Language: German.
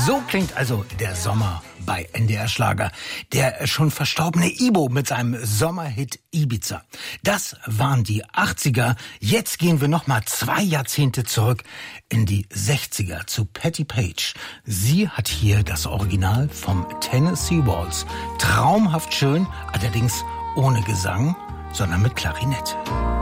So klingt also der Sommer bei NDR Schlager. Der schon verstorbene Ibo mit seinem Sommerhit Ibiza. Das waren die 80er. Jetzt gehen wir noch mal 2 Jahrzehnte zurück in die 60er zu Patti Page. Sie hat hier das Original vom Tennessee Waltz. Traumhaft schön, allerdings ohne Gesang, sondern mit Klarinette.